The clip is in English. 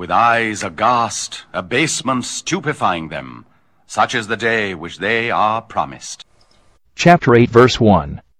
with eyes aghast, abasement stupefying them. Such is the day which they are promised. Chapter 8, verse 1.